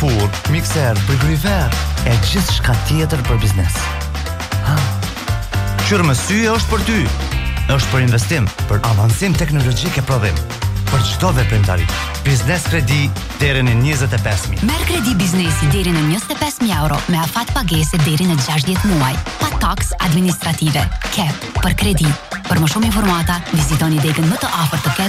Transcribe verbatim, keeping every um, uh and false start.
furr, mikser, frigorifer e gjithçka tjetër për biznes. Ha. Qurmësy është për ty. Është për investim, për avancim teknologjik e prodhim, për çdo veprimtari. Biznes kredi deri në njëzet e pesë mijë. Merr kredi biznesi deri në njëzet e pesë mijë euro me afat pagese deri në gjashtëdhjetë muaj, pa taks administrative. K E P për kredi. Për më shumë informata, vizitoni degën më të afërt të K E P